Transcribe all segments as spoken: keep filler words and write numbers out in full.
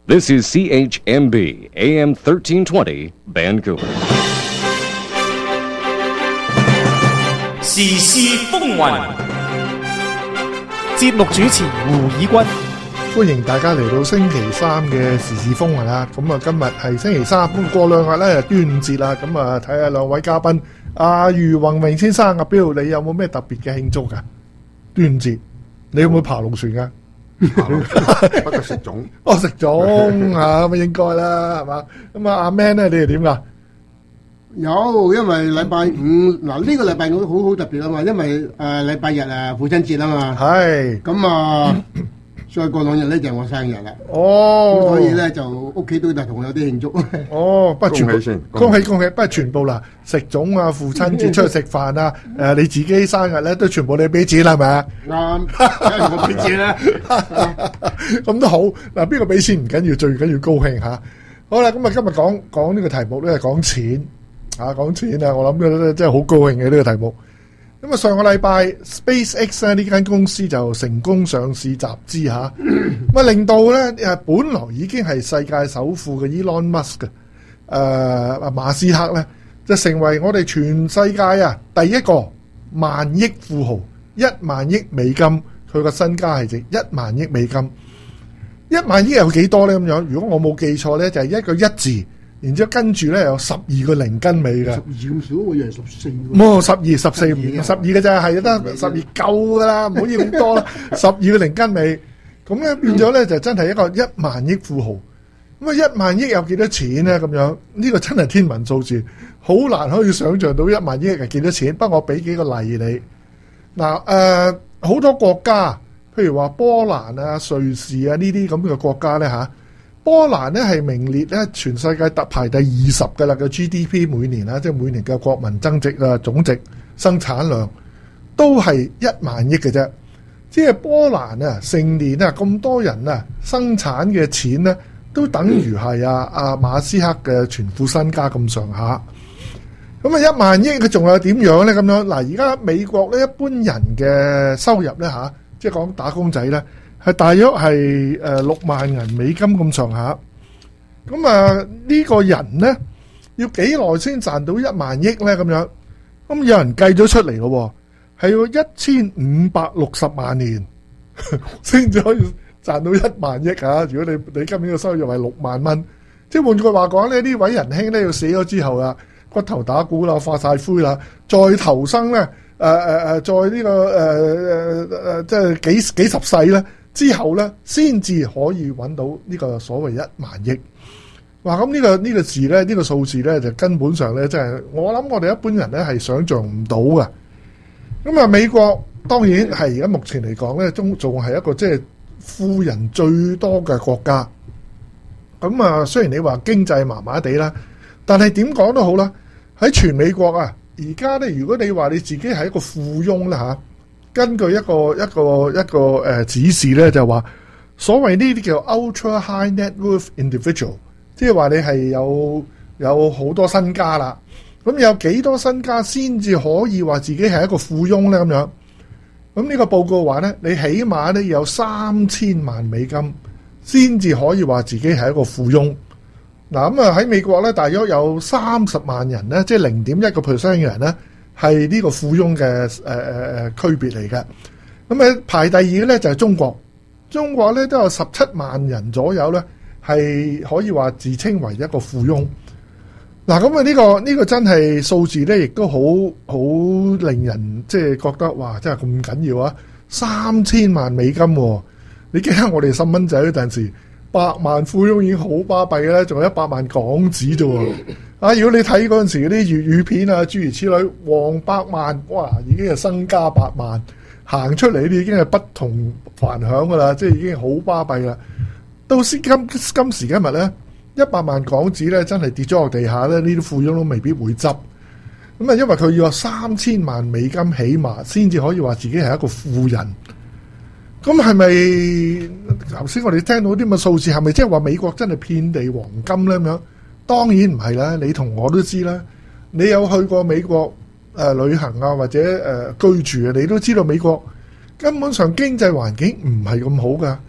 This is C H M B A M thirteen twenty Vancouver. 時事風雲， 節目主持胡以軍， 歡迎大家嚟到星期三嘅時事風雲啦。咁啊，今日係星期三，咁過兩日咧端午節啦。咁啊，睇下兩位嘉賓，阿余宏榮先生，阿標，你有冇咩特別嘅慶祝噶？端午節，你有冇爬龍船噶？ 不過食粽， 哦，食粽啊，咁應該啦，係嘛？咁啊，阿 Man 咧，你哋點噶？ 有，因為禮拜五嗱呢個禮拜五好好特別啊嘛，因為誒禮拜日啊父親節啊嘛， 係咁啊再過兩日咧就係我生日啦， 哦， 所以咧就屋企都就同我有啲慶祝。 哦，不過全部恭喜先恭喜恭喜，不過全部啦，食粽啊，父親節出去食飯啊，誒你自己生日咧都全部你俾錢啦，係咪啊？ 啱，梗係我俾錢啦。 咁都好嗱，邊個俾錢唔緊要，最緊要高興嚇。好啦，咁啊今日講講呢個題目咧係講錢。啊，講錢啊！我諗咧真係好高興嘅呢個題目。咁啊，上個禮拜 SpaceX 咧呢間公司就成功上市集資嚇，咁啊令到咧誒本來已經係世界首富嘅 Elon Musk 嘅誒馬斯克咧，就成為我哋全世界啊第一個萬億富豪，一萬億美金，佢個身家係值一萬億美金。一萬億有幾多咧？咁樣如果我冇記錯咧，就係一個一字。然之後跟住咧有十二個零跟尾嘅， 十二咁少，我以為十四。 冇十二、十四、五、十二嘅咋，係得十二夠噶啦，唔好要咁多啦。十二個零跟尾，咁咧變咗咧就真係一個一萬億富豪。咁啊，一萬億有幾多錢咧？咁樣呢個真係天文數字，好難可以想像到一萬億係幾多錢。不過我俾幾個例你嗱，誒好多國家，譬如話波蘭啊、瑞士啊呢啲咁嘅國家咧嚇。波蘭咧係名列咧全世界特排第二十嘅啦，個 G D P 每年啦，即係每年嘅國民增值啊總值生產量都係一萬億嘅啫。即係波蘭啊，成年啊咁多人啊生產嘅錢咧，都等於係阿阿馬斯克嘅全副身家咁上下。咁啊，一萬億佢仲有點樣咧？咁樣嗱，而家美國咧一般人嘅收入咧嚇，即係講打工仔咧。係大約係誒六萬銀美金咁上下，咁啊呢個人咧要幾耐先賺到一萬億咧？咁樣咁有人計咗出嚟咯，係要一千五百六十萬年先至可以賺到一萬億啊！如果你你今年嘅收入係六萬蚊，即係換句話講咧，呢位仁兄咧要死咗之後啊，骨頭打鼓啦，化晒灰啦，再投生咧，誒誒誒，再呢、這個誒誒誒，即係幾幾十世咧。之後咧，先至可以揾到呢個所謂一萬億。哇！咁呢個呢個字咧，呢個數字咧，就根本上咧，真係我諗我哋一般人咧係想像唔到嘅。咁啊，美國當然係而家目前嚟講咧，仲仲係一個即係富人最多嘅國家。咁啊，雖然你話經濟麻麻地啦，但係點講都好啦，喺全美國啊，而家咧，如果你話你自己係一個富翁啦嚇。根據一個一個一個誒、呃、指示咧，就話所謂呢啲叫 ultra high net worth individual， 即係話你係有有好多身家啦。咁有幾多身家先至可以話自己係一個富翁咧？咁樣咁呢個報告話咧，你起碼咧有三千萬美金先至可以話自己係一個富翁。嗱咁啊喺美國咧，大約有三十萬人咧，即係零點一個 percent 嘅人咧。係呢個富翁嘅誒誒誒區別嚟嘅，咁啊排第二嘅咧就係中國，中國咧都有十七萬人左右咧，係可以話自稱為一個富翁。嗱咁啊呢個呢個真係數字咧，亦都好好令人即係覺得哇，真係咁緊要啊！三千萬美金喎，你記得我哋細蚊仔嗰陣時，百萬富翁已經好巴閉嘅啦，仲有一百萬港紙啫喎。啊！如果你睇嗰陣時嗰啲粵語片啊，諸如此類，黃百萬哇，已經係身家百萬，行出嚟已經係不同凡響噶啦，即係已經好巴閉啦。到今今時今日咧，一百萬港紙咧真係跌咗落地下咧，呢啲富翁都未必會執。咁啊，因為佢要有三千萬美金起碼先至可以話自己係一個富人。咁係咪頭先我哋聽到啲咁嘅數字，係咪即係話美國真係遍地黃金咧咁樣？當然唔係啦，你同我都知啦。你有去過美國誒、呃、旅行啊，或者誒、呃、居住啊，你都知道美國根本上經濟環境唔係咁好噶。好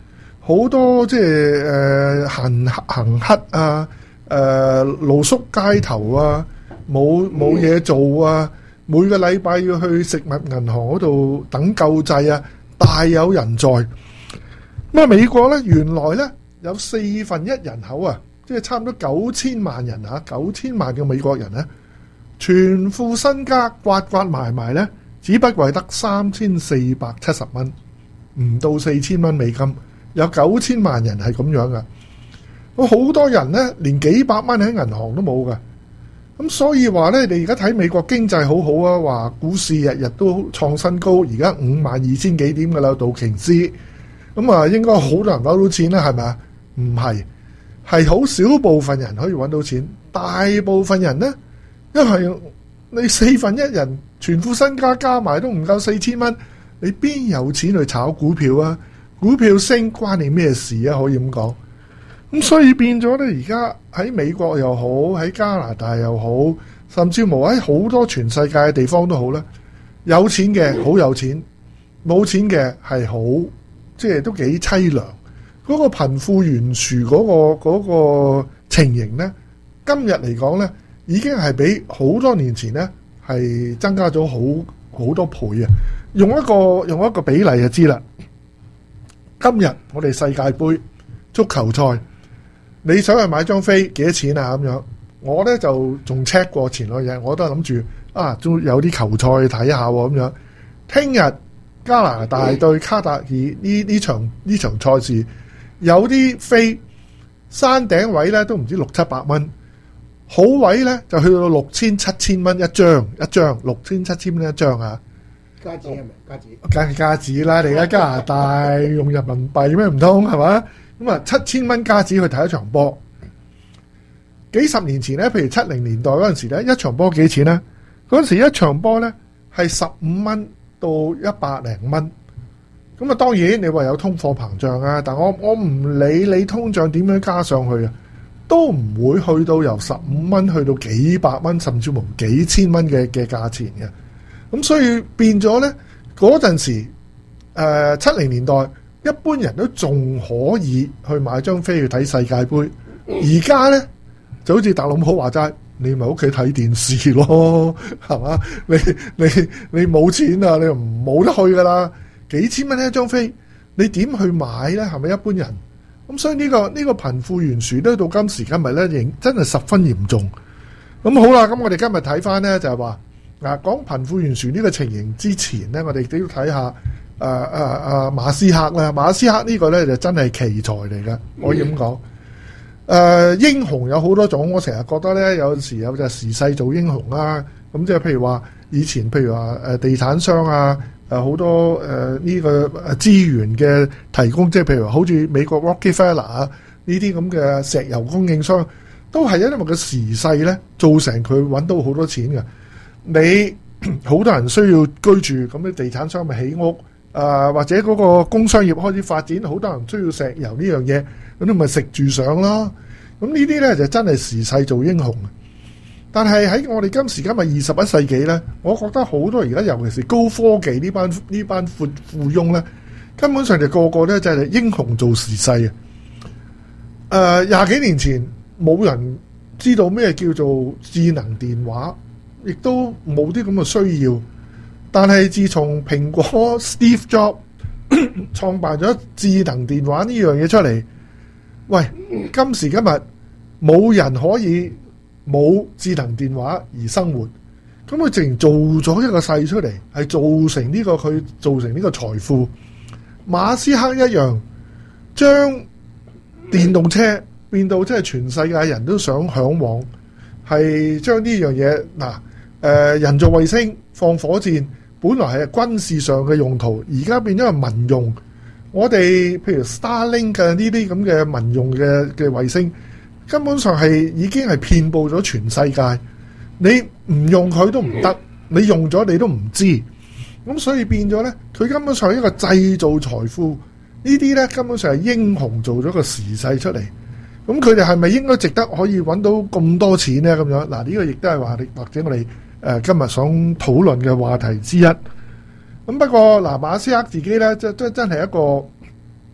好多即係誒行行乞啊，誒露宿街頭啊，冇冇嘢做啊，每個禮拜要去食物銀行嗰度等救濟啊，大有人在。咁啊，美國咧原來咧有四分一人口啊，即係差唔多九千萬人啊，九千萬嘅美國人咧，全副身家刮刮埋埋咧，只不過係得三千四百七十蚊，唔到四千蚊美金。有九千萬人係咁樣噶，咁好多人咧連幾百蚊喺銀行都冇噶。咁所以話咧，你而家睇美國經濟好好啊，話股市日日都創新高，而家五萬二千幾點噶啦，道瓊斯。咁啊，應該好多人攞到錢啦，係咪啊？唔係，係好少部分人可以揾到錢，大部分人呢，因為你四分一人全副身家加埋都唔夠四千蚊，你邊有錢去炒股票啊？股票升關你咩事啊？可以咁講。咁所以變咗咧，而家喺美國又好，喺加拿大又好，甚至乎喺好多全世界嘅地方都好啦。有錢嘅好有錢，冇錢嘅係好，即係都幾凄涼。嗰個貧富懸殊嗰個嗰個情形咧，今日嚟講咧，已經係比好多年前咧係增加咗好好多倍啊！用一個用一個比例就知啦。今日我哋世界盃足球賽，你想去買張飛幾多錢啊？咁樣我咧就仲 check 過前兩日，我都係諗住啊，都有啲球賽去睇下喎咁樣。聽日加拿大對卡塔爾呢呢場呢場賽事，有啲飛山頂位咧都唔知六七百蚊，好位咧就去到六千七千蚊一張，一張六千七千蚊一張啊！ 加紙係咪？加紙梗係加紙啦！你而家加拿大用人民幣咩唔通係嘛？咁啊七千蚊加紙去睇一場波。幾十年前咧，譬如七零年代嗰陣時咧，一場波幾錢咧？嗰陣時一場波咧係十五蚊到一百零蚊。咁啊，當然你話有通貨膨脹啊，但我我唔理你通脹點樣加上去啊，都唔會去到由十五蚊去到幾百蚊，甚至乎幾千蚊嘅嘅價錢嘅。咁所以變咗咧，嗰陣時誒七零年代，一般人都仲可以去買張飛去睇世界盃。而家咧就好似特朗普話齋，你咪屋企睇電視咯，係嘛？你你你冇錢啊，你又冇得去噶啦。幾千蚊一張飛，你點去買咧？係咪一般人？咁所以呢個呢個貧富懸殊咧，到今時今日咧，仍真係十分嚴重。咁好啦，咁我哋今日睇翻咧就係話。嗱，講貧富懸殊呢個情形之前咧，我哋都要睇下誒誒誒馬斯克啦。馬斯克呢個咧就真係奇才嚟嘅，可以咁講。誒、呃、英雄有好多種，我成日覺得咧，有時有隻時勢做英雄啦。咁即係譬如話，以前譬如話誒地產商啊，誒好多誒呢個誒資源嘅提供，即係譬如話好似美國 Rockefeller 啊呢啲咁嘅石油供應商，都係因為個時勢咧造成佢揾到好多錢嘅。你好多人需要居住，咁啲地產商咪起屋，啊、呃、或者嗰個工商業開始發展，好多人需要石油呢樣嘢，咁你咪食住上咯。咁呢啲咧就真係時勢做英雄。但係喺我哋今時今日二十一世紀咧，我覺得好多而家尤其是高科技呢班呢班富富翁咧，根本上就個個咧就係英雄做時勢啊！誒、呃，廿幾年前冇人知道咩叫做智能電話。亦都冇啲咁嘅需要，但係自從蘋果 Steve Jobs 創辦咗智能電話呢樣嘢出嚟，喂，今時今日冇人可以冇智能電話而生活，咁佢直情做咗一個勢出嚟，係造成呢個佢造成呢個財富。馬斯克一樣將電動車變到即係全世界人都想向往，係將呢樣嘢嗱。誒、呃、人造衛星放火箭，本來係軍事上嘅用途，而家變咗係民用。我哋譬如 Starlink 嘅呢啲咁嘅民用嘅嘅衛星，根本上係已經係遍佈咗全世界。你唔用佢都唔得，你用咗你都唔知。咁所以變咗咧，佢根本上係一個製造財富。呢啲咧根本上係英雄做咗個時勢出嚟。咁佢哋係咪應該值得可以揾到咁多錢咧？咁樣嗱，呢個亦都係話，或者我哋。誒、呃、今日想討論嘅話題之一。咁不過嗱，馬斯克自己咧，即即真係一個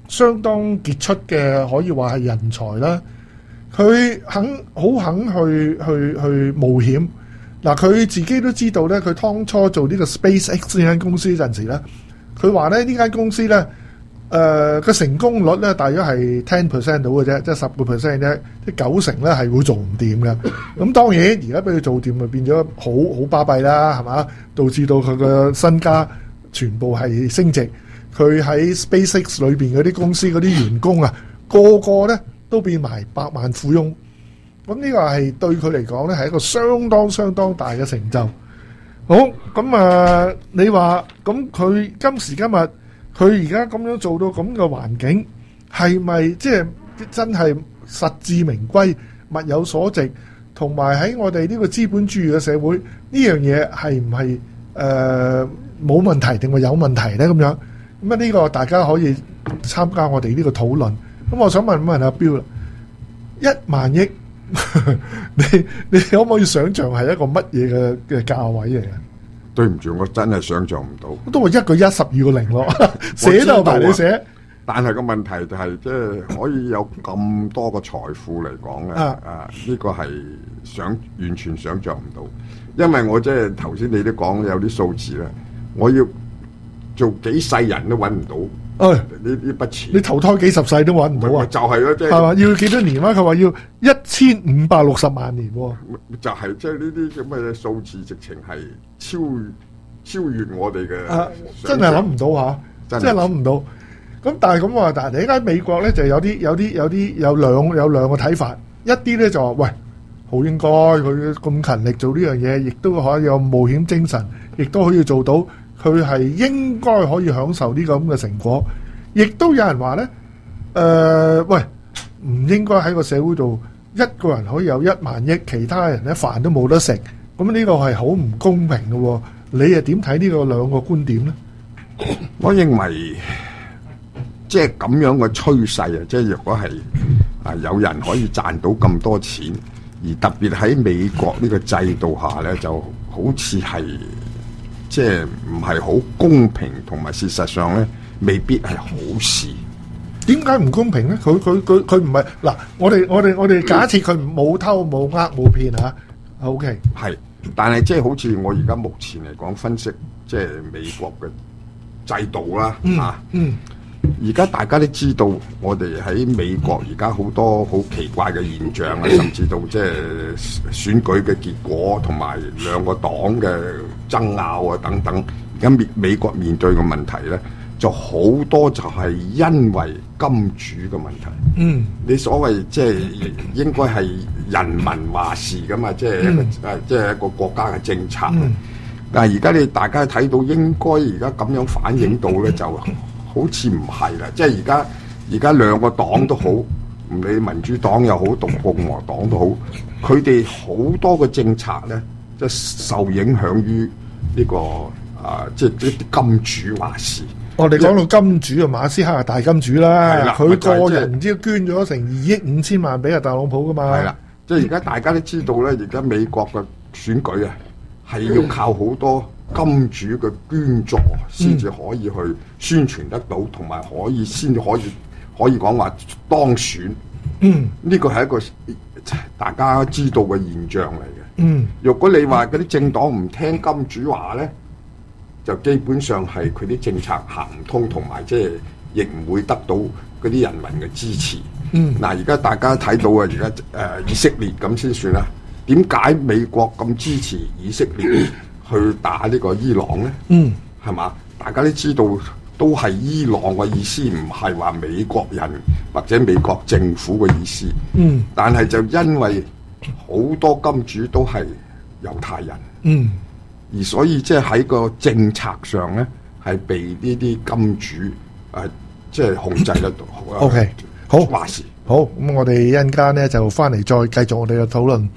相當傑出嘅，可以話係人才啦。佢肯好肯去去去冒險。嗱，佢自己都知道咧，佢當初做呢個 SpaceX 呢間公司嗰陣時咧，佢話咧呢間公司咧，誒、呃、個成功率咧大約係 ten percent 到嘅啫，即係十個 percent 啫，即係九成咧係會做唔掂嘅。咁當然而家俾佢做掂，咪變咗好好巴閉啦，係嘛？導致到佢嘅身家全部係升值。佢喺 SpaceX 裏邊嗰啲公司嗰啲員工啊，個個咧都變埋百萬富翁。咁呢個係對佢嚟講咧，係一個相當相當大嘅成就。好，咁啊，你話咁佢今時今日佢而家咁樣做到咁嘅環境，係咪即係真係實至名歸、物有所值？同埋喺我哋呢個資本主義嘅社會，呢樣嘢係唔係誒冇問題定係有問題咧？咁樣咁啊，呢個大家可以參加我哋呢個討論。咁我想問問阿標啦，一萬億。你你可唔可以想象係一個乜嘢嘅嘅價位嚟嘅？ 對唔住，我真係想象唔到。 都話一個一十二個零咯，寫都排你寫。 但係個問題就係，即係可以有咁多個財富嚟講咧，啊，呢、呢個係想完全想象唔到。因為我即係頭先你都講有啲數字啦，我要做幾世人都揾唔到。誒，呢呢筆錢，你投胎幾十世都揾唔到啊！ 就係咯，即係係嘛？要幾多年啊？佢話要一千五百六十萬年， 就係即係呢啲咁嘅數字，直情係超超越我哋嘅、啊， 真係諗唔到吓，真係諗唔到。咁但係咁話，但係你而家美國咧就有啲有啲有啲有兩有兩個睇法，一啲咧就話喂，好應該佢咁勤力做呢樣嘢，亦都可以有冒險精神，亦都可以做到。佢係應該可以享受呢個咁嘅成果，亦都有人話咧，誒、呃，喂，唔應該喺個社會度一個人可以有一萬億，其他人咧飯都冇得食，咁呢個係好唔公平嘅。你又點睇呢個兩個觀點咧？ 我認為即係咁樣嘅趨勢啊，即係若果係啊有人可以賺到咁多錢，而特別喺美國呢個制度下咧，就好似係。即係唔係好公平，同埋事實上咧，未必係好事。 點解唔公平咧？佢佢佢佢唔係嗱，我哋我哋我哋假設佢冇偷冇呃冇騙嚇 ，OK 係，但係即係好似我而家目前嚟講分析，即係美國嘅制度啦嚇。嗯。而家大家都知道，我哋喺美國而家好多好奇怪嘅現象啊，甚至到即係選舉嘅結果，同埋兩個黨嘅爭拗啊等等。而家美美國面對嘅問題咧，就好多就係因為金主嘅問題。嗯，你所謂即係應該係人民話事噶嘛，即係一個誒，即係一個國家嘅政策。嗯、但係而家你大家睇到，應該而家咁樣反映到咧，就好似唔係啦。即係而家而家兩個黨都好，唔理民主黨又好，同共和黨都好，佢哋好多嘅政策咧，即係受影響於呢個啊，即係啲金主話事。 我哋講到金主啊，馬斯克係大金主啦，佢個人唔知捐咗成二億五千萬俾阿特朗普噶嘛。 係啦，即係而家大家都知道咧，而家美國嘅選舉啊，係要靠好多金主嘅捐助先至可以去宣傳得到，同埋可以先至可以可以講話當選。嗯，呢個係一個大家知道嘅現象嚟嘅。嗯，如果你話嗰啲政黨唔聽金主話咧，就基本上係佢啲政策行唔通，同埋即係亦唔會得到嗰啲人民嘅支持。嗯，嗱，而家大家睇到啊，而家誒以色列咁先算啦。點解美國咁支持以色列去打呢個伊朗咧？嗯，係嘛？大家都知道，都係伊朗嘅意思，唔係話美國人或者美國政府嘅意思。嗯，但係就因為好多金主都係猶太人。嗯。而所以即係喺個政策上咧，係被呢啲金主誒、呃、即係控制得到。 O K， 好話事。 好，咁我哋一陣間咧就翻嚟再繼續我哋嘅討論。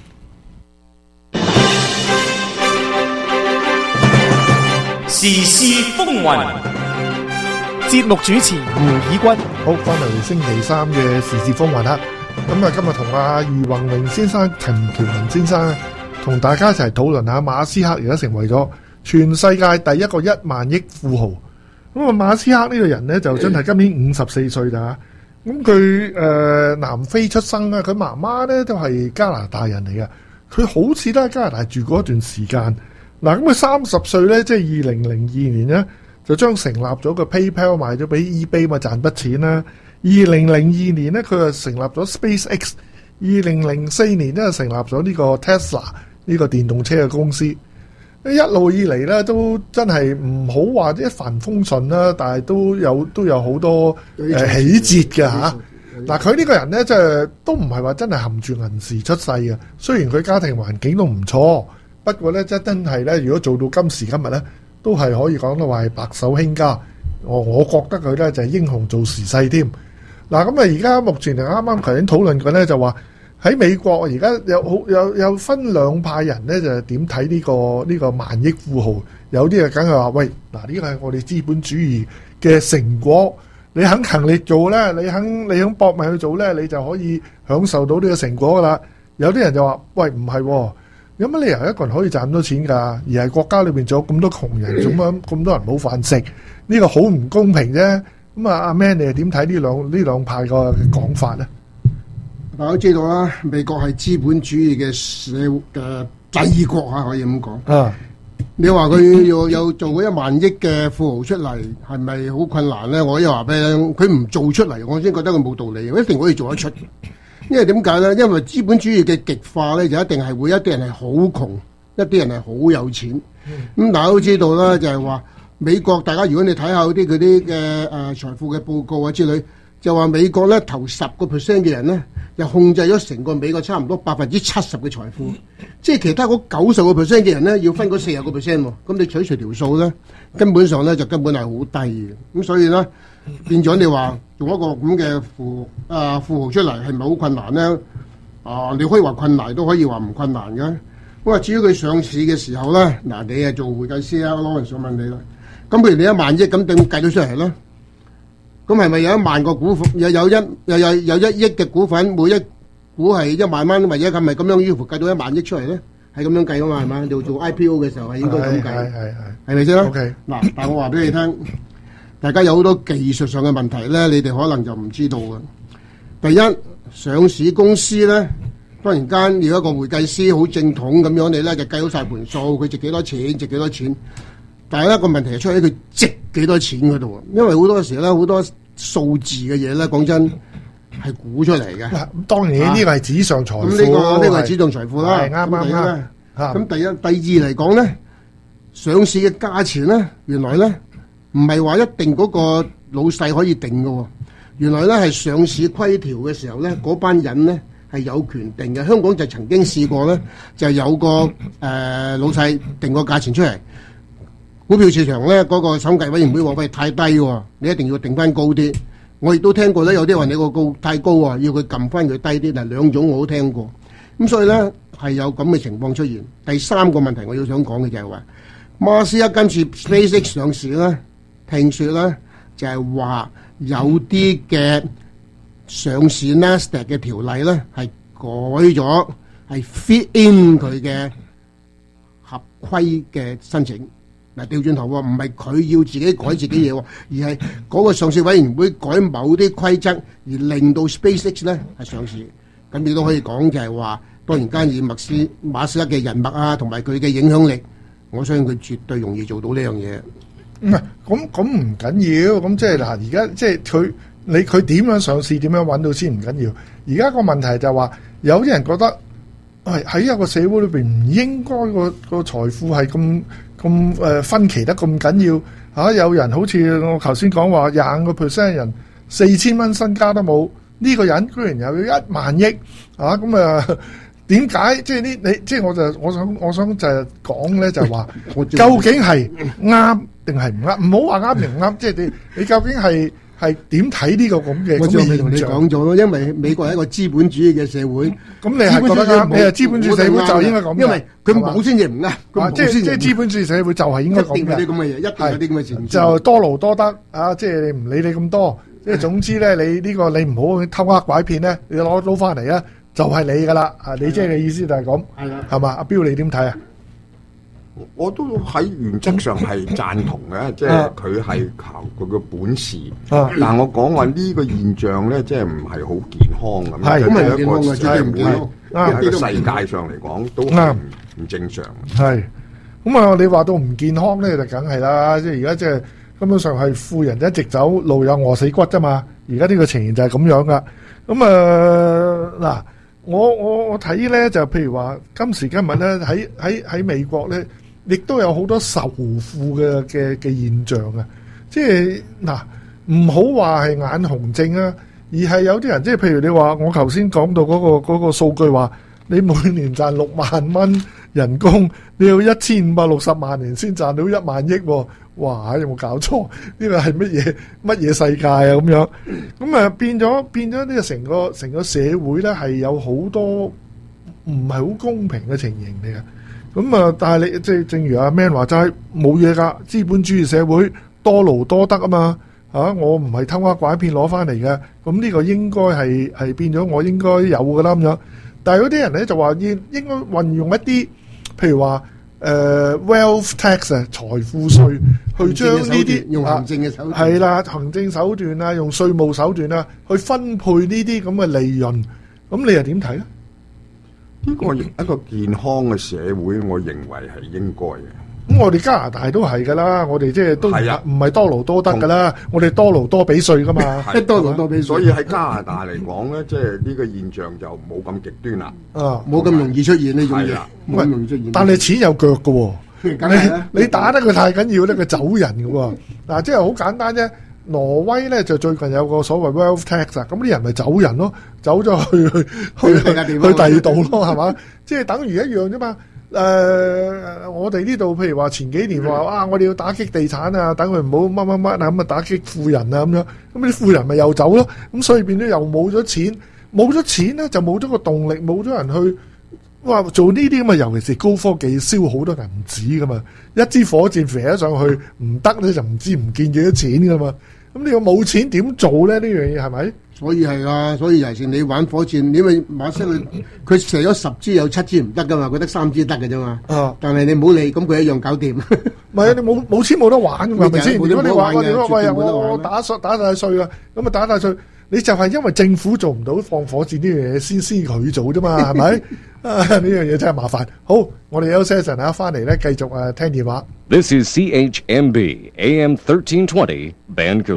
時事風雲， 節目主持胡以軍。 好，翻嚟星期三嘅時事風雲啦。咁啊，今日同阿余宏榮先生、陳喬文先生同大家一齊討論下馬斯克而家成為咗全世界第一個一萬億富豪。 咁啊，馬斯克呢個人咧就真係今年五十四歲咋。咁佢誒南非出生啊，佢媽媽咧都係加拿大人嚟嘅。佢好似都喺加拿大住過一段時間。嗱，咁佢三十歲咧，即係二零零二年咧，就將成立咗個 PayPal 賣咗俾 eBay 嘛，賺筆錢啦。二零零二年咧，佢就成立咗 SpaceX。二零零四年咧，成立咗呢個 Tesla 呢個電動車嘅公司。一路以嚟咧，都真係唔好話一帆風順啦，但係都有都有好多誒、呃、起節嘅嚇。嗱，佢呢個人咧，即係都唔係話真係含住銀匙出世嘅。雖然佢家庭環境都唔錯，不過咧，即係真係咧，如果做到今時今日咧，都係可以講到話係白手興家。我我覺得佢咧就係英雄做時勢添。嗱，咁啊，而家目前就啱啱頭先討論緊咧，就話。喺美國而家有好有有分兩派人咧，就點睇呢個呢個萬億富豪？有啲啊，梗係話喂，嗱，呢個係我哋資本主義嘅成果，你肯勤力做咧，你肯你肯搏命去做咧，你就可以享受到呢個成果噶啦。有啲人就話喂，唔係喎，有乜理由一個人可以賺咁多錢㗎？而係國家裏邊仲有咁多窮人，做乜咁多人冇飯食？呢個好唔公平啫。咁啊，阿 Man 你係點睇呢兩呢兩派個講法咧？ 大家都知道啦，美國係資本主義嘅社嘅帝國啊，可以咁講。啊，你話佢要有做嗰一萬億嘅富豪出嚟，係咪好困難咧？我又話俾你聽，佢唔做出嚟，我先覺得佢冇道理。一定可以做得出。因為點解咧？因為資本主義嘅極化咧，就一定係會一啲人係好窮，一啲人係好有錢。咁、嗯、大家都知道啦，就係話美國，大家如果你睇下啲嗰啲嘅誒財富嘅報告啊之類，就話美國咧頭十個 percent 嘅人咧，就控制咗成個美國差唔多百分之七十嘅財富，即係其他嗰九十個 percent 嘅人咧，要分嗰四十個 percent 喎。咁你取除條數咧，根本上咧就根本係好低嘅。咁所以咧變咗你話做一個咁嘅富啊富豪出嚟係咪好困難咧？啊，你可以話困難，都可以話唔困難嘅。咁啊，至於佢上市嘅時候咧，嗱，你係做會計師啊，攞人想問你啦。咁譬如你一萬億咁點計到出嚟咧？咁係咪有一萬個股份，有有一有有有一億嘅股份，每一股係一萬蚊，或者咁咪咁樣於乎計到一萬億出嚟咧？係咁樣計噶嘛？係嘛？你做 I P O 嘅時候係應該咁計，係係係，係咪先啦？嗱，但係我話俾你聽，大家有好多技術上嘅問題咧，你哋可能就唔知道嘅。第一，上市公司咧，突然間要一個會計師好正統咁樣，你咧就計好晒盤數，佢值幾多錢，值幾多錢。但係一個問題係出喺佢值幾多錢嗰度啊，因為好多時咧好多數字嘅嘢咧，講真係估出嚟嘅。咁當然呢個係紙上財富， 咁呢個呢個係紙上財富啦。 係啱啱啱。 咁第一、第二嚟講咧，上市嘅價錢咧，原來咧唔係話一定嗰個老細可以定嘅。原來咧係上市規條嘅時候咧，嗰班人咧係有權定嘅。香港就曾經試過咧，就有個誒老細定個價錢出嚟。股票市場咧嗰個審計委員會話喂太低喎，你一定要定翻高啲。我亦都聽過咧，有啲話你個高太高啊，要佢撳翻佢低啲。嗱，兩種我都聽過。咁所以咧係有咁嘅情況出現。第三個問題我要想講嘅就係話，馬斯克今次 SpaceX 上市咧，聽說咧就係話有啲嘅上市 Nasdaq 嘅條例咧係改咗，係 fit in 佢嘅合規嘅申請。嗱，調轉頭喎，唔係佢要自己改自己嘢喎，而係嗰個上市委員會改某啲規則，而令到 SpaceX 咧係上市。咁你都可以講就係話，當然間以麥斯馬斯克嘅人脈啊，同埋佢嘅影響力，我相信佢絕對容易做到呢樣嘢。 唔係，咁咁唔緊要，咁即係嗱，而家即係佢你佢點樣上市，點樣揾到先唔緊要。而家個問題就係話，有啲人覺得係喺一個社會裏邊唔應該個個財富係咁。咁誒分歧得咁緊要嚇、啊？有人好似我頭先講話廿五個 percent 人四千蚊身家都冇，呢、這個人居然有一萬億嚇！咁啊點解？即係呢？你即係我就我想我想就係講咧，就係話究竟係啱定係唔啱？唔好話啱定唔啱，即係你你究竟係係點睇呢個咁嘅？ 我上次同你講咗咯，因為美國係一個資本主義嘅社會， 咁你係覺得啱？你係資本主義社會就應該咁， 因為佢冇先至唔啱。 即係即係資本主義社會就係應該咁嘅。 一定有啲咁嘅嘢，一定有啲咁嘅情況。 就多勞多得啊！即係你唔理你咁多，即係總之咧，你呢個你唔好偷呃拐騙咧，你攞攞翻嚟咧，就係你噶啦啊！你即係嘅意思就係咁，係啦，係嘛？阿彪你點睇啊？ 我都喺原則上係贊同嘅，即係佢係靠佢嘅本事。 啊、 但我講話呢個現象咧，即係唔係好健康咁。 係咁係一個社會喺個世界上嚟講都係唔正常。 係咁啊！你話到唔健康咧，就梗係啦。即係而家即係根本上係富人一直走，路有餓死骨啫嘛。而家呢個情形就係咁樣噶。咁啊嗱，我我我睇咧就譬如話今時今日咧喺喺喺美國咧，亦都有好多仇富嘅嘅嘅現象啊！即係嗱，唔好話係眼紅症啊，而係有啲人即係譬如你話我頭先講到嗰個嗰個數據話，你每年賺六萬蚊人工，你要一千五百六十萬年先賺到一萬億喎！哇！有冇搞錯？呢個係乜嘢乜嘢世界啊？咁樣咁啊變咗變咗呢個成個成個社會咧係有好多唔係好公平嘅情形嚟嘅。咁啊，但係你即係正如阿 Man 話齋冇嘢㗎，資本主義社會多勞多得啊嘛嚇！我唔係偷呃拐騙攞翻嚟嘅，咁呢個應該係係變咗我應該有㗎啦咁樣。但係有啲人咧就話應應該運用一啲譬如話。誒、uh, wealth tax 啊，財富稅去將呢啲用行政嘅手段係啦，行政手段啊，用稅務手段啊，去分配呢啲咁嘅利潤，咁你又點睇咧？ 呢個一個健康嘅社會，我認為係應該嘅。 咁我哋加拿大都係噶啦，我哋即係都唔係多勞多得噶啦，我哋多勞多俾稅噶嘛， 多勞多俾稅。 所以喺加拿大嚟講咧，即係呢個現象就冇咁極端啦。 啊，冇咁容易出現呢種嘢，冇咁容易出現。 但係錢有腳噶喎，你你打得佢太緊要咧，佢走人噶喎。嗱，即係好簡單啫。挪威咧就最近有個所謂 wealth tax 啊，咁啲人咪走人咯，走咗去去去去第二度咯，係嘛？即係等於一樣啫嘛。誒、呃，我哋呢度譬如話前幾年話啊，我哋要打擊地產啊，等佢唔好乜乜乜啊，咁啊打擊富人啊咁樣，咁啲富人咪又走咯，咁所以變咗又冇咗錢，冇咗錢咧就冇咗個動力，冇咗人去哇做呢啲咁嘅，尤其是高科技燒好多銀紙噶嘛，一支火箭射咗上去唔得咧就唔知唔見幾多錢噶嘛，咁你個冇錢點做咧呢樣嘢係咪？ 所以係啊，所以尤其是你玩火箭，因為馬斯佢佢射咗十支有七支唔得噶嘛，佢得三支得嘅啫嘛。啊！但係你唔好理，咁佢一樣搞掂。唔係啊，你冇冇錢冇得玩㗎嘛，係咪先？如果你話我哋話喂，我我打稅打晒稅啦，咁啊打晒稅，你就係因為政府做唔到放火箭呢樣嘢，先先佢做啫嘛，係咪？啊！呢樣嘢真係麻煩。好，我哋休息一陣啊，翻嚟咧繼續誒聽電話。 This is C H M B A M thirteen twenty Vancouver。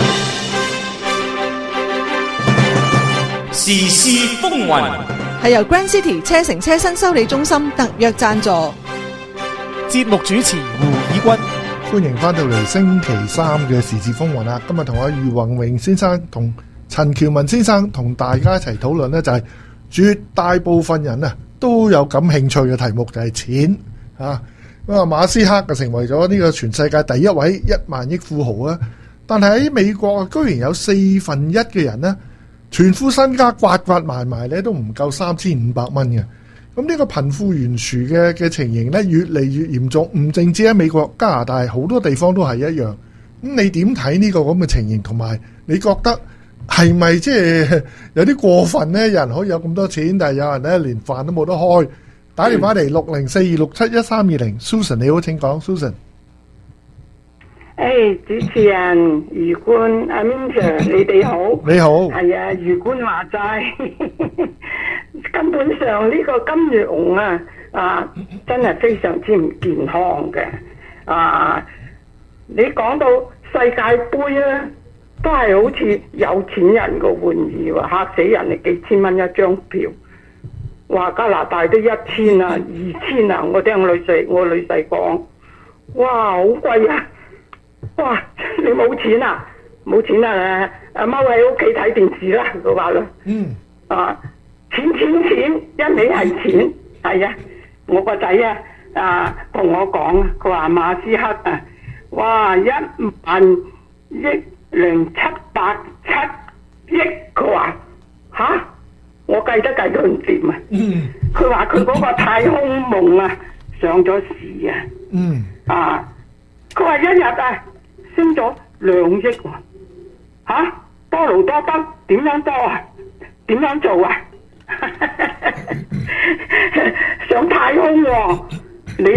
時事風雲係由 Grand City 車城車身修理中心特約贊助。 節目主持胡以軍， 歡迎翻到嚟星期三嘅時事風雲啦！今日同阿余宏榮先生同陳喬文先生同大家一齊討論呢，就係絕大部分人啊都有感興趣嘅題目，就係錢啊！咁啊，馬斯克就成為咗呢個全世界第一位一萬億富豪啊！但係喺美國啊，居然有四分一嘅人呢，全副身家刮刮埋埋咧，都唔夠三千五百蚊嘅。咁呢個貧富懸殊嘅嘅情形咧，越嚟越嚴重。唔淨止喺美國、加拿大，好多地方都係一樣。咁你點睇呢個咁嘅情形？同埋你覺得係咪即係有啲過分咧？有人可以有咁多錢，但係有人咧連飯都冇得開。打電話嚟六零四二六七一三二零 ，Susan 你好，請講 ，Susan。 誒、hey, 主持人余官阿 Min Sir 你哋好， 你好， 係啊，余官話齋，根本上呢個金融啊啊真係非常之唔健康嘅啊！你講到世界盃咧，都係好似有錢人個玩意喎，嚇死人！你幾千蚊一張票，話加拿大都一千啊、二千啊，我聽我女婿我女婿講，哇，好貴啊！哇！你冇錢啊？冇錢啊！誒，踎喺屋企睇電視啦，佢話啦。嗯。啊，錢錢錢，一味係錢，係啊！我個仔啊，啊同我講啊，佢話馬斯克啊，哇，一萬億零七百七億，佢話吓，我計得計到唔掂啊！嗯。佢話佢嗰個太空夢啊，上咗市啊。嗯。啊，佢話一日啊。升咗兩億喎，嚇多勞多得，點樣多啊？點樣做啊？上太空喎、哦，你哋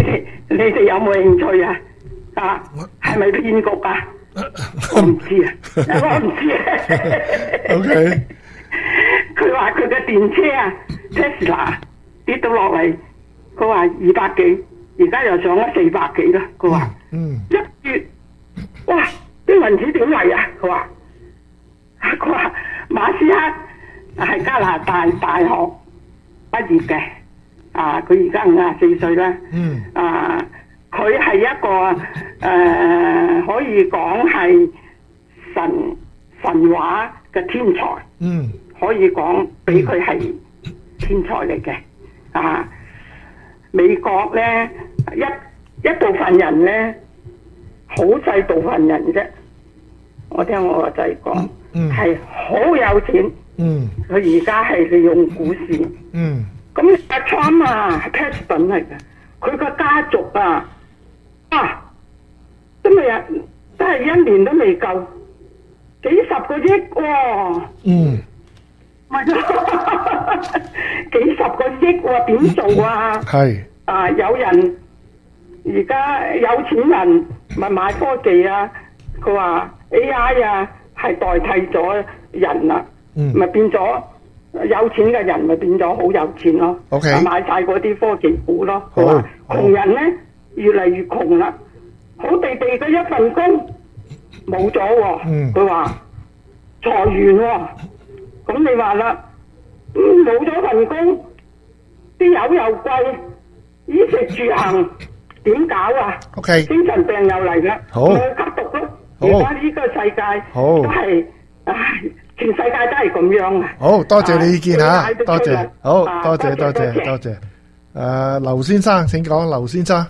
你哋有冇興趣啊？啊，係咪騙局啊？我唔知啊，我唔知啊。 O K。 佢話佢嘅電車啊 ，Tesla 跌到落嚟，佢話二百幾，而家又上咗四百幾啦。佢話， 嗯， 一月，哇，啲銀紙點嚟啊？佢話，佢話馬斯克係加拿大大學畢業嘅，啊，佢而家五十四歲啦， 嗯， 啊，佢係一個誒、呃，可以講係神神話嘅天才， 嗯。 可以講俾佢係天才嚟嘅，啊！美國咧一一部分人咧，好細部分人啫。我聽我個仔講，係好、嗯、有錢。 嗯， 佢而家係利用股市。 嗯， 咁阿 Trump 啊，係 President 嚟嘅，佢個家族啊，啊，都未啊，都係一年都未夠，幾十個億喎。嗯。咪幾十個億喎，點做啊？係啊，有人而家有錢人咪買科技啊，佢話 A I 啊係代替咗人啦，咪、嗯、變咗有錢嘅人咪變咗好有錢咯。OK， 買晒嗰啲科技股咯。佢話窮人咧越嚟越窮啦，好地地嘅一份工冇咗喎。佢話裁員喎、哦。咁你話啦，冇咗份工，啲油又貴，衣食住行點搞啊 ？OK， 精神病又嚟啦，好吸毒咯。而家呢個世界都係，唉，全世界都係咁樣啊！ 好多謝你意見嚇，多謝，好多謝多謝多謝。誒，劉先生請講，劉先生。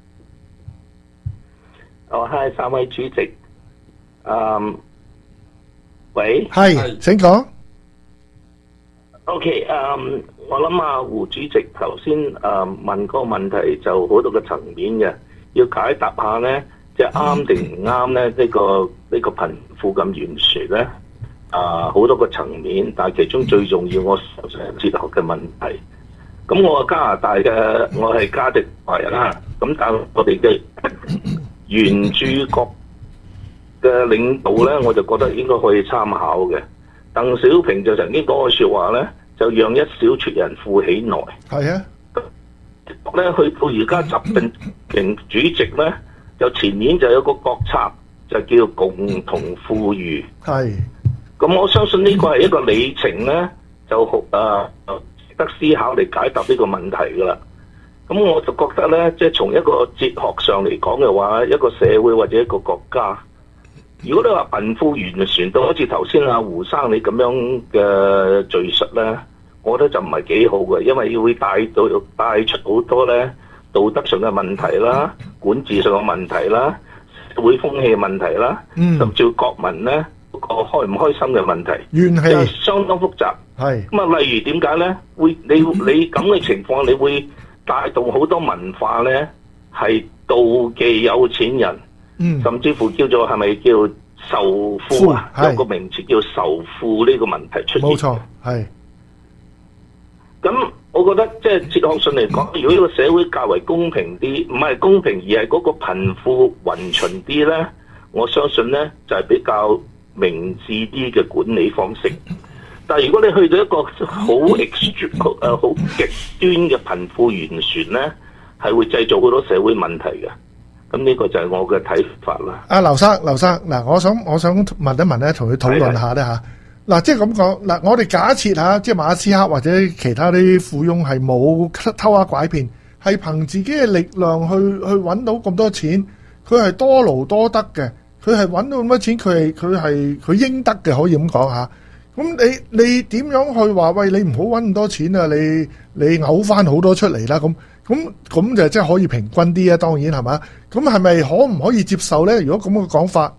哦，係三位主席。嗯，喂， 係請講。 O.K. 誒、um, 我諗啊，胡主席頭先誒問嗰個問題就好多個層面嘅，要解答下咧，即係啱定唔啱咧？呢、這個呢、這個貧富咁懸殊咧，啊好多個層面，但係其中最重要，我想係哲學嘅問題。咁我係加拿大嘅，我係加迪華人啦。咁但係我哋嘅原住國嘅領導咧，我就覺得應該可以參考嘅。鄧小平就曾經講過說話咧，就讓一小撮人富起來。 係啊， 咧去到而家習近平主席咧，就前年就有個國策，就叫共同富裕。係，咁我相信呢個係一個里程咧，就好誒值得思考嚟解答呢個問題噶啦。咁我就覺得咧，即係從一個哲學上嚟講嘅話，一個社會或者一個國家。如果你話貧富懸殊到好似頭先阿胡生你咁樣嘅敘述咧，我覺得就唔係幾好嘅，因為會帶到帶出好多咧道德上嘅問題啦、管治上嘅問題啦、社會風氣嘅問題啦，嗯、甚至國民咧個開唔開心嘅問題，怨氣就相當複雜。係咁啊，例如點解咧？會你你咁嘅情況，你會帶動好多文化咧，係妒忌有錢人。嗯，甚至乎叫做係咪叫仇富啊？有個名詞叫仇富呢個問題出現。冇錯，係。咁我覺得即係哲學上嚟講，如果呢個社會較為公平啲，唔係公平而係嗰個貧富勻循啲咧，我相信咧就係、是、比較明智啲嘅管理方式。但係如果你去到一個好 extreme 誒好極端嘅貧富懸殊咧，係會製造好多社會問題嘅。咁呢個就係我嘅睇法啦。阿劉生，劉生，嗱，我想我想問一問咧，同佢討論下咧嚇。嗱，即係咁講，嗱，我哋假設嚇，即係馬斯克或者其他啲富翁係冇偷呃拐騙，係憑自己嘅力量去去揾到咁多錢，佢係多勞多得嘅，佢係揾到咁多錢，佢係佢係佢應得嘅，可以咁講嚇。咁你你點樣去話？喂，你唔好揾咁多錢啊！你你嘔翻好多出嚟啦！咁咁咁就即係可以平均啲啊！當然係嘛？咁係咪可唔可以接受咧？如果咁嘅講法，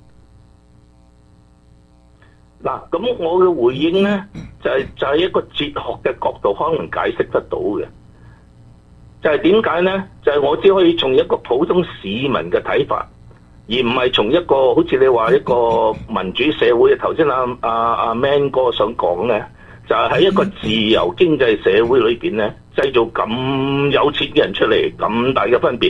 嗱，咁我嘅回應咧就係、是、就係、是、一個哲學嘅角度，可能解釋得到嘅。就係點解咧？就係、是、我只可以從一個普通市民嘅睇法。而唔係從一個好似你話一個民主社會，頭先阿阿阿 Man 哥想講咧，就係、是、喺一個自由經濟社會裏邊咧，製造咁有錢嘅人出嚟，咁大嘅分別，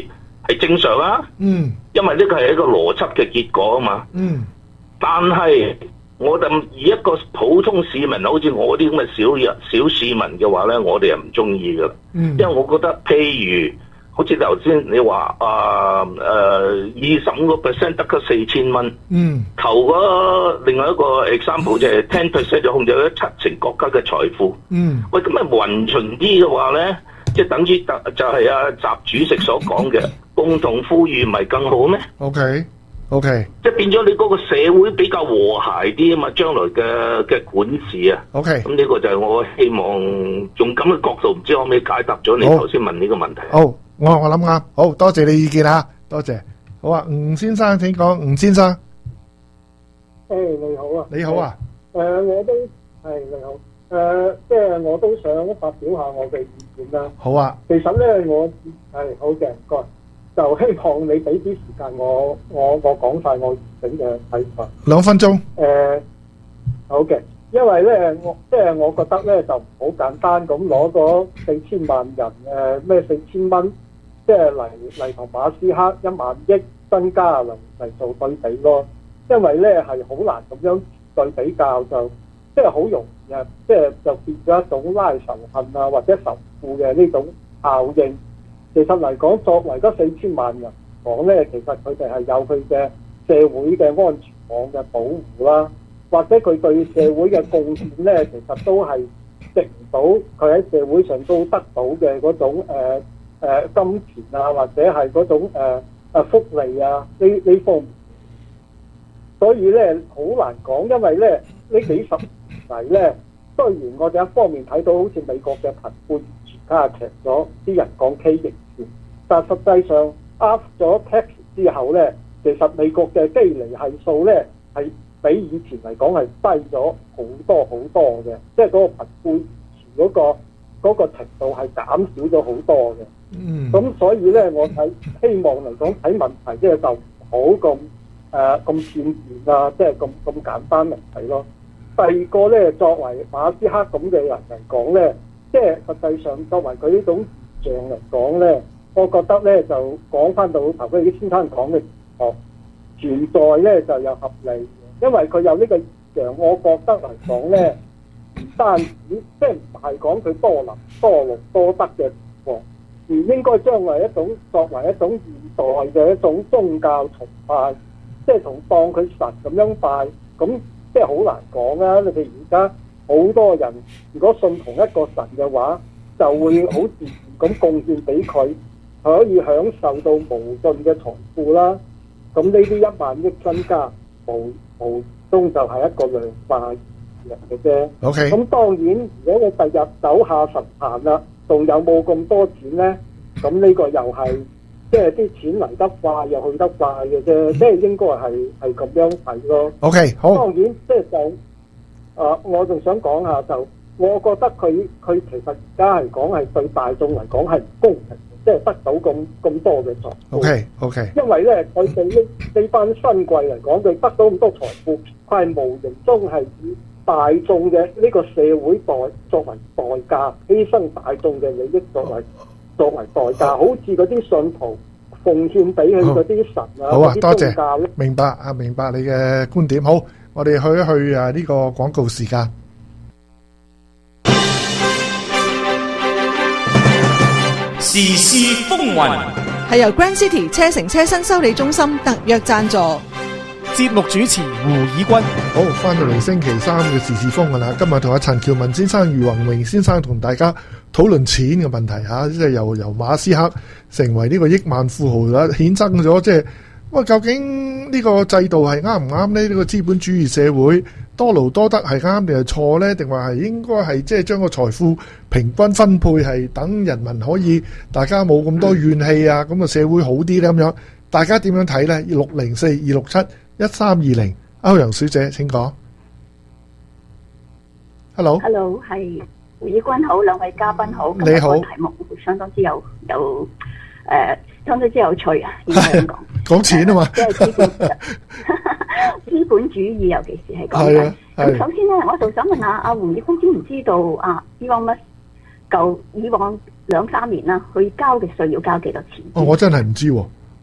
係正常啊。 嗯， 因為呢個係一個邏輯嘅結果啊嘛。 嗯， 但係我哋以一個普通市民，好似我啲咁嘅小人小市民嘅話咧，我哋又唔中意噶啦。 嗯， 因為我覺得譬如好似頭先你話啊誒二十五個 percent 得個四千蚊。 嗯， 頭嗰另外一個 example 就係 ten percent 就控制咗七成國家嘅財富。 嗯， 喂，咁啊勻循啲嘅話咧，即係等於就係阿習主席所講嘅共同富裕，唔係更好咩 ？OK OK， 即係變咗你嗰個社會比較和諧啲啊嘛，將來嘅嘅管治啊。 OK， 咁呢個就係我希望用咁嘅角度，唔知可唔可以解答咗你頭先問呢個問題。 好，我我諗啱，好多謝你意見啊，多謝。好啊，吳先生請講，吳先生。 誒、hey, 你好啊！ 你好啊！ 誒、呃、我都係你好，誒、呃、即係我都想發表下我嘅意見啦。 好啊！ 其實咧，我係好嘅，唔該。就希望你俾啲時間我，我我講晒我完整嘅睇法。 兩分鐘。誒、 呃，好嘅，因為咧，我即係我覺得咧，就唔好簡單咁攞咗四千萬人誒咩四千蚊，即係嚟嚟同馬斯克一萬億身家嚟嚟做對比咯。因為咧係好難咁樣對比較，就即係好容易啊！即係就變咗一種拉仇恨啊，或者仇富嘅呢種效應。其實嚟講，作為嗰四千萬人講咧，其實佢哋係有佢嘅社會嘅安全網嘅保護啦，或者佢對社會嘅貢獻咧，其實都係值唔到佢喺社會上都得到嘅嗰種誒、呃呃、金錢啊，或者係嗰種誒、呃、福利啊呢呢方面。所以咧好難講，因為咧呢幾十年嚟咧，雖然我哋一方面睇到好似美國嘅貧富加劇咗，啲人講畸形線，但實際上 up 咗 tax 之後咧，其實美國嘅基尼係數咧係比以前嚟講係低咗好多好多嘅，即係嗰個貧富嗰、嗰個嗰個程度係減少咗好多嘅。 嗯， 咁所以咧，我睇希望嚟講睇問題，即係就唔好咁誒咁片面啊，即係咁咁簡單嚟睇咯。第二個咧，作為馬斯克咁嘅人嚟講咧。即係實際上，作為佢呢種現象嚟講咧，我覺得咧就講翻到頭先啲先生講嘅哦存在咧就有合理，因為佢有呢個現象，我覺得嚟講咧唔單止即係唔係講佢多能多勞多得嘅情況，而應該將為一種作為一種現代嘅一種宗教崇拜，即係同當佢神咁樣拜，咁即係好難講啊！你哋而家。好多人如果信同一個神嘅話，就會好自然咁貢獻俾佢，可以享受到無盡嘅財富啦。咁呢啲一萬億身家，無無中就係一個量化人嘅啫。 OK。 咁當然，如果佢第日走下神壇啦，仲有冇咁多錢咧？咁呢個又係即係啲錢嚟得快又去得快嘅啫，即係應該係係咁樣睇咯。 OK，好。 當然即係就。啊！我仲想講下就，我覺得佢佢其實而家係講係對大眾嚟講係唔公平，即係得到咁咁多嘅財富。 OK OK。因為咧，佢哋呢呢班新貴嚟講，佢得到咁多財富，佢係無形中係以大眾嘅呢個社會代作為代價，犧牲大眾嘅利益作為作為代價，好似嗰啲信徒奉獻俾佢嗰啲神啊， 好啊，多宗教謝。明白啊，明白你嘅觀點。好。我哋去一去啊！呢個廣告時間， 時事風雲係由 Grand City 車城車新修理中心特約贊助。 節目主持胡以軍。 好，翻到嚟星期三嘅時事風雲啦。今日同阿陳喬文先生、余宏榮先生同大家討論錢嘅問題嚇，即係由由馬斯克成為呢個億萬富豪啦，衍生咗即係。喂，究竟呢個制度係啱唔啱呢？呢、呢個資本主義社會多勞多得係啱定係錯呢？定話係應該係即係將個財富平均分配，係等人民可以大家冇咁多怨氣啊，咁個社會好啲呢？咁樣大家點樣睇呢？六零四二六七一三二零，歐陽小姐請講。Hello，Hello， Hello, 係胡以軍好，兩位嘉賓好。 你好。 題目相當之有有誒。呃相當之有趣啊！應該咁講， 講錢啊嘛， 即係資本資本主義，尤其是係講緊。咁首先咧，我就想問下阿胡以軍知唔知道啊？Elon Musk舊以往兩三年啦，佢交嘅稅要交幾多錢？ 哦，我真係唔知喎。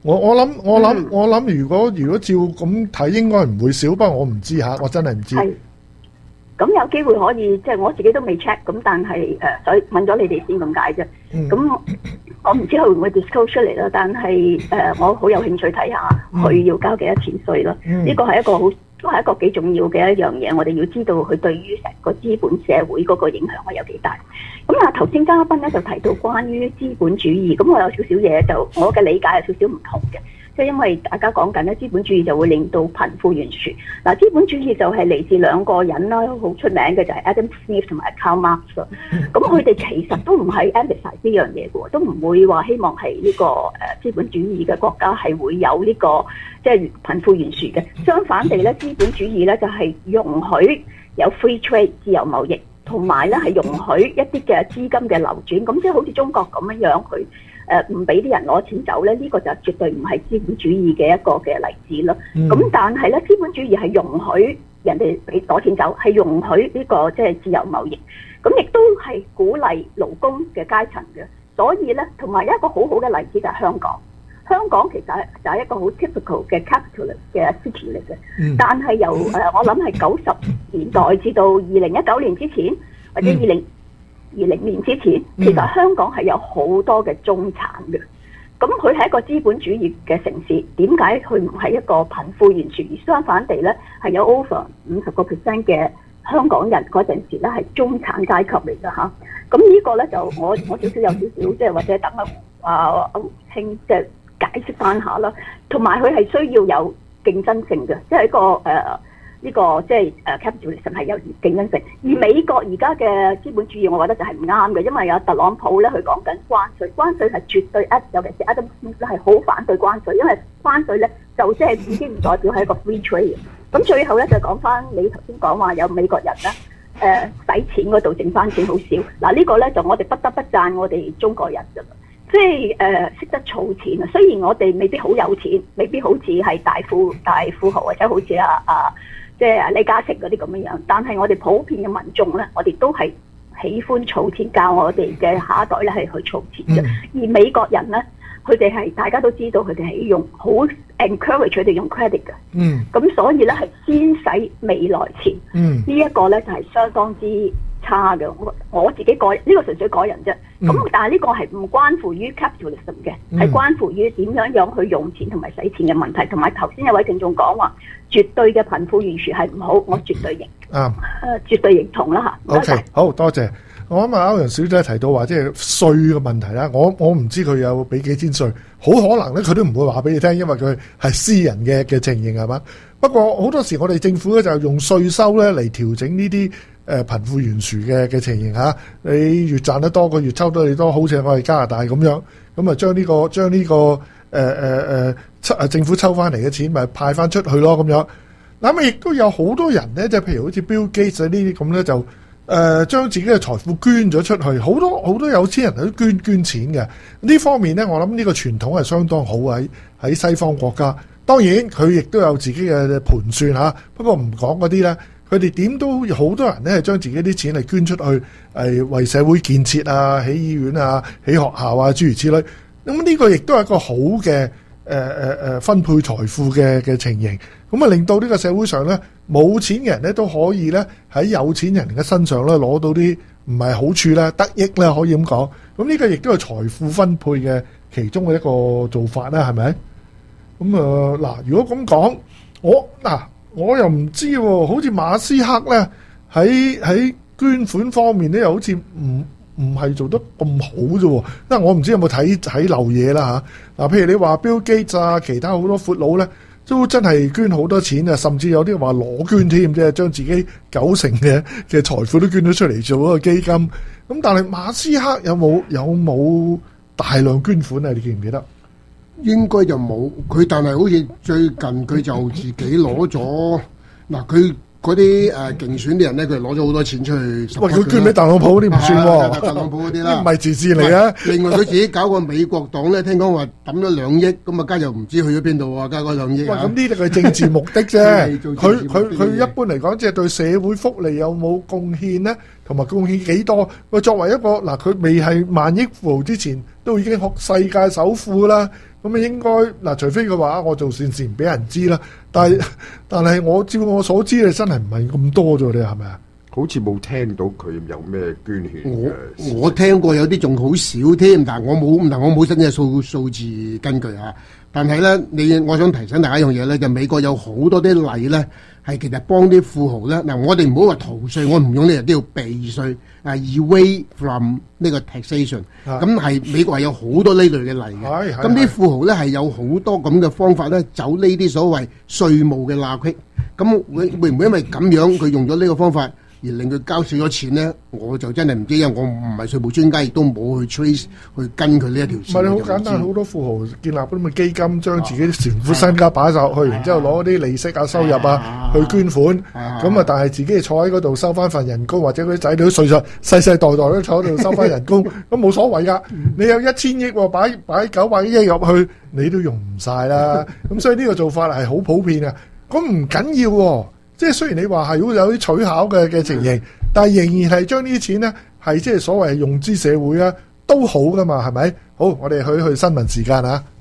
我我諗我諗我諗，如果如果照咁睇，應該唔會少，不過我唔知嚇，我真係唔知。 係，咁有機會可以，即係我自己都未 check，咁但係誒，所以問咗你哋先咁解啫。咁我唔知佢會唔會 disclose 出嚟啦，但係誒，我好有興趣睇下佢要交幾多錢稅啦。呢個係一個好都係一個幾重要嘅一樣嘢，我哋要知道佢對於成個資本社會嗰個影響係有幾大。咁啊，頭先嘉賓咧就提到關於資本主義，咁我有少少嘢就我嘅理解有少少唔同嘅，即係因為大家講緊咧資本主義就會令到貧富懸殊。嗱，資本主義就係嚟自兩個人啦，好出名嘅就係 Adam Smith 同埋 Karl Marx。咁佢哋其實都唔係 emphasize 呢樣嘢嘅，都唔會話希望係呢個誒資本主義嘅國家係會有呢個即係貧富懸殊嘅。相反地咧，資本主義咧就係容許有 free trade 自由貿易。同埋咧係容許一啲嘅資金嘅流轉，咁即係好似中國咁樣樣，佢誒唔俾啲人攞錢走咧，呢、呢個就絕對唔係資本主義嘅一個嘅例子咯。咁、嗯、但係咧，資本主義係容許人哋俾攞錢走，係容許呢、呢個即係、就是、自由貿易，咁亦都係鼓勵勞工嘅階層嘅。所以咧，同埋一個好好嘅例子就係香港。香港其實就係一個好 typical 嘅 capitalist 嘅 city 嚟嘅，嗯、但係由誒、呃、我諗係九十年代至到二零一九年之前，或者二零二零年之前，嗯、其實香港係有好多嘅中產嘅。咁佢係一個資本主義嘅城市，點解佢唔係一個貧富懸殊？而相反地咧，係有 over 五十個 percent 嘅香港人嗰陣時咧係中產階級嚟㗎嚇。咁呢個咧就我我少少有少少即係或者等啊啊清即係。解釋翻下啦，同埋佢係需要有競爭性嘅，即係一個誒呢、呃這個即係誒 capitalism 係有競爭性。而美國而家嘅資本主義，我覺得就係唔啱嘅，因為有特朗普咧，佢講緊關稅，關稅係絕對 Ad， 尤其是 Adam Smith 咧係好反對關稅，因為關稅咧就即係已經唔代表係一個 free trade。咁最後咧就講翻你頭先講話有美國人咧誒使錢嗰度剩翻錢好少，嗱、這個、呢個咧就我哋不得不讚我哋中國人㗎。即係誒識得儲錢啊！雖然我哋未必好有錢，未必好似係大富大富豪或者好似啊啊，即係李嘉誠嗰啲咁樣樣，但係我哋普遍嘅民眾咧，我哋都係喜歡儲錢，教我哋嘅下一代咧係去儲錢嘅。嗯、而美國人咧，佢哋係大家都知道，佢哋係用好 encourage 佢哋用 credit 嘅。嗯。咁所以咧係先使未來錢。嗯。呢一個咧就係相當之差嘅，我我自己個呢、這個純粹個人啫。咁、嗯、但係呢個係唔關乎於 capitalism 嘅，係、嗯、關乎於點樣樣去用錢同埋使錢嘅問題。同埋頭先有位聽眾講話，絕對嘅貧富懸殊係唔好，我絕對認。啱、嗯，誒絕對認同啦嚇。 OK，好多謝。我諗啊，歐陽小姐提到話即係稅嘅問題啦，我我唔知佢有俾幾千稅，好可能咧佢都唔會話俾你聽，因為佢係私人嘅嘅情形係嘛。不過好多時我哋政府咧就用稅收咧嚟調整呢啲誒貧富懸殊嘅嘅情形嚇。你越賺得多，佢越抽得你多，好似我哋加拿大咁樣，咁啊將呢個將呢個誒誒誒抽誒政府抽翻嚟嘅錢咪派翻出去咯咁樣。嗱咁亦都有好多人咧，即係譬如好似 Bill Gates 呢啲咁咧就。誒、呃、將自己嘅財富捐咗出去，好多好多有錢人都捐捐錢嘅。呢方面呢，我諗呢個傳統係相當好喺喺西方國家。當然佢亦都有自己嘅盤算嚇，不過唔講嗰啲呢，佢哋點都好多人呢係將自己啲錢嚟捐出去，係為社會建設啊、起醫院啊、起學校啊諸如此類。咁呢個亦都係一個好嘅誒誒誒分配財富嘅嘅情形。咁啊，令到呢個社會上咧冇錢嘅人咧都可以咧喺有錢人嘅身上咧攞到啲唔係好處咧得益咧，可以咁講。咁呢個亦都係財富分配嘅其中嘅一個做法啦，係咪？咁啊嗱，如果咁講，我嗱我又唔知喎，好似馬斯克咧喺喺捐款方面咧，又好似唔唔係做得咁好啫。因為我唔知有冇睇睇漏嘢啦嚇。嗱，譬如你話 Bill Gates啊，其他好多闊佬咧。都真係捐好多錢啊！甚至有啲話裸捐添，即係將自己九成嘅嘅財富都捐咗出嚟做一個基金。咁但係馬斯克有冇有冇大量捐款啊？你記唔記得？ 應該就冇佢，但係好似最近佢就自己攞咗嗱佢。嗰啲誒競選啲人咧，佢攞咗好多錢出去。喂，佢捐俾特朗普啲唔算喎，特朗普嗰啲啦，唔係慈善嚟嘅。另外佢自己搞個美國黨咧，聽講話抌咗兩億，咁啊家又唔知去咗邊度啊，加嗰兩億。喂，咁呢啲係政治目的啫。佢佢佢一般嚟講，即係對社會福利有冇貢獻咧？同埋貢獻幾多？喂，作為一個嗱，佢未係萬億富豪之前，都已經學世界首富啦。 咁啊應該嗱，除非佢話我做善事唔俾人知啦，但係但係我照我所知，你真係唔係咁多啫，你係咪啊？ 好似冇聽到佢有咩捐獻嘅。 我我聽過有啲仲好少添，但係我冇嗱，我冇真嘅數數字根據啊。但係咧，你我想提醒大家一樣嘢咧，就美國有好多啲例咧，係其實幫啲富豪咧。嗱，我哋唔好話逃稅，我唔用呢個叫避稅啊 ，away from 呢個 taxation。咁係美國係有好多呢類嘅例嘅。咁啲富豪咧係有好多咁嘅方法咧，走呢啲所謂稅務嘅罅隙。咁會會唔會因為咁樣佢用咗呢個方法而令佢交少咗錢咧？我就真係唔知，因為我唔係稅務專家，亦都冇去 trace 去跟佢呢一條線。唔係，你好簡單，好多富豪建立嗰啲咁嘅基金，將自己全副身家擺晒落去，然之後攞啲利息啊、收入啊去捐款。咁啊，但係自己坐喺嗰度收翻份人工，或者嗰啲仔女都歲數世世代代都坐喺度收翻人工，咁冇所謂㗎。你有一千億喎，擺擺九百億入去，你都用唔晒啦。咁所以呢個做法係好普遍啊。咁唔緊要喎。即係雖然你話係會有啲取巧嘅嘅情形，但係仍然係將呢啲錢咧係即係所謂用之社會啊，都好噶嘛，係咪？好，我哋去去新聞時間啊！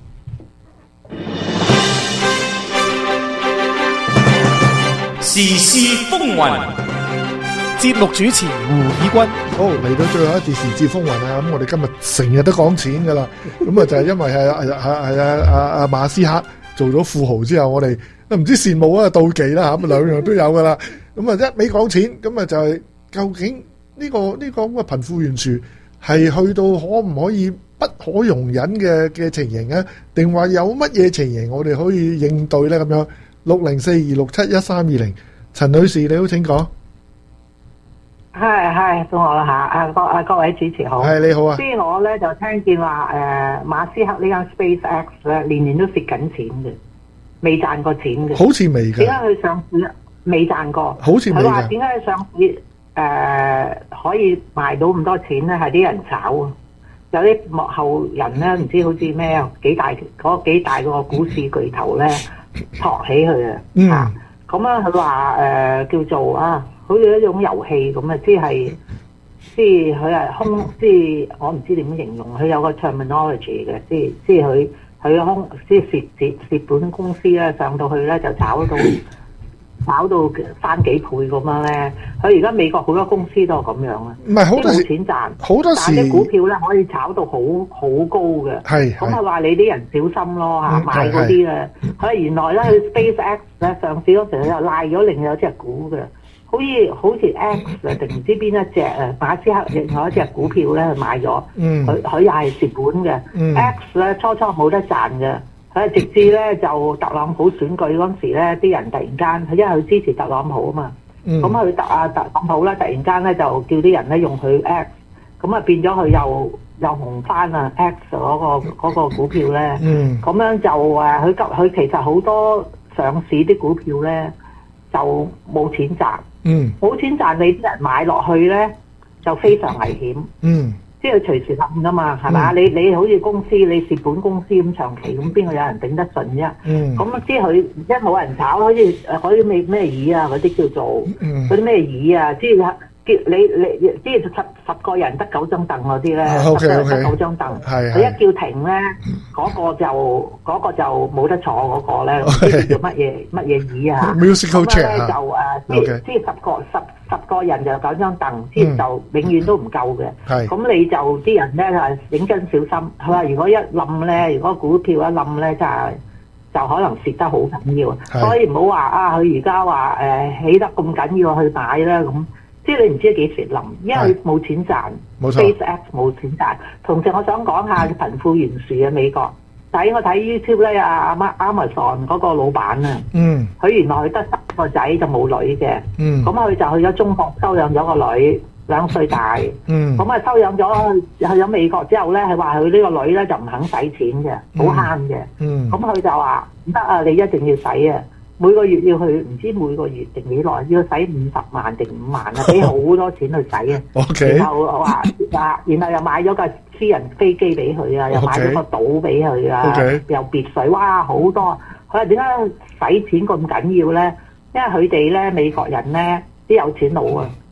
時事風雲， 節目主持胡以軍。 好，嚟到最後一節時事風雲啊！咁我哋今日成日都講錢噶啦，咁啊就係因為係係係係啊啊啊馬斯克做咗富豪之後，我哋都唔知羨慕啊妒忌啦嚇，咁兩樣都有噶啦。咁啊一味講錢，咁啊就係究竟呢個呢個咁嘅貧富懸殊係去到可唔可以不可容忍嘅嘅情形啊？定話有乜嘢情形我哋可以應對咧？咁樣六零四二六七一三二零，陳女士你好，請講。 係係，到我啦嚇，啊各啊各位主持好。 係你好啊。 先我咧就聽見話誒馬斯克呢間 SpaceX 咧年年都蝕緊錢嘅，未賺過錢嘅。 好似未㗎。 點解佢上市未賺過？ 好似未㗎。 佢話點解佢上市誒、呃、可以賣到咁多錢咧？係啲人炒啊！有啲幕後人咧，唔知好似咩啊幾大嗰幾大個股市巨頭咧托起佢啊！ 嗯。 咁啊，佢話誒叫做啊。好似一種遊戲咁啊，即係即係佢係空，即係我唔知點形容，佢有個 terminology 嘅，即係即係佢佢空，即係蝕蝕蝕本公司咧，上到去咧就炒到炒到翻幾倍咁樣咧。佢而家美國好多公司都係咁樣啊， 唔係好多冇錢賺， 好多時但係啲股票咧可以炒到好好高嘅。係咁係話你啲人小心咯嚇，買嗰啲咧。佢原來咧，佢 SpaceX 咧上市嗰時佢又賴咗另有隻股嘅。好似好似 X 啊定唔知邊一隻啊馬斯克另外一隻股票咧，佢買咗，佢佢又係蝕本嘅。嗯、X 咧初初冇得賺嘅，佢直至咧就特朗普選舉嗰時咧，啲人突然間，佢因為佢支持特朗普啊嘛，咁佢、嗯、特啊特朗普咧突然間咧就叫啲人咧用佢 X，咁啊變咗佢又又紅翻啊 X 嗰、嗰個嗰個股票咧，咁、嗯、樣就誒佢急佢其實好多上市啲股票咧就冇錢賺。嗯，冇錢賺，你啲人買落去咧就非常危險。嗯，即係隨時冧噶嘛，係嘛、嗯？你你好似公司，你蝕本公司咁長期，咁邊個有人頂得順啫？嗯，咁即係佢一冇人炒，好似嗰啲咩咩椅啊，嗰啲叫做嗰啲咩椅啊，即係叫你你即係十十個人得九張凳嗰啲咧，十個人得九張凳，佢一叫停咧，嗰、嗰個就嗰、嗰個就冇得坐嗰個咧，唔知叫乜嘢乜嘢椅啊 musical chair 咧就誒，即係即係十個十十個人就九張凳，即係就永遠都唔夠嘅。係咁你就啲人咧係認真小心。佢話如果一冧咧，如果股票一冧咧，就係就可能蝕得好緊要。所以唔好話啊，佢而家話誒起得咁緊要去買啦咁。即係你唔知幾時冧，因為冇錢賺，SpaceX 冇錢賺。同時我想講下貧富懸殊嘅美國。睇我睇 YouTube 咧，阿 Amazon 嗰個老闆啊，嗯，佢原來佢得十個仔就冇女嘅，嗯，咁佢就去咗中國收養咗個女，兩歲大，嗯，咁啊收養咗去咗美國之後咧，係話佢呢個女咧就唔肯使錢嘅，好慳嘅，嗯，咁佢就話唔得啊，你一定要使啊！每個月要去唔知每個月定幾耐，要使五十萬定五萬啊，俾好多錢去使啊。Okay. 然後話啊，然後又買咗架私人飛機俾佢啊，又買咗個島俾佢啊，okay. 又別墅，哇好多。佢話點解使錢咁緊要咧？因為佢哋咧美國人咧啲有錢佬啊，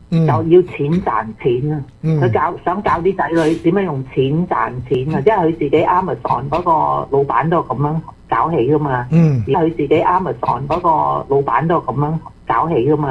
就要錢賺錢啊！佢、嗯、教想教啲仔女點樣用錢賺錢啊！即係佢自己 Amazon 嗰個老闆都係咁樣搞起噶嘛，嗯，佢自己 Amazon 嗰個老闆都係咁樣搞起噶嘛。